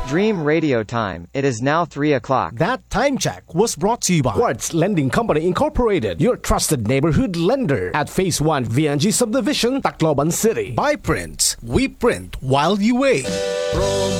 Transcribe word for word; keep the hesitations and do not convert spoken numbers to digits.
Dream Radio Time. It is now three o'clock. That time check was brought to you by Quartz Lending Company Incorporated, your trusted neighborhood lender at Phase one V N G Subdivision, Tacloban City. By Print. We print while you wait.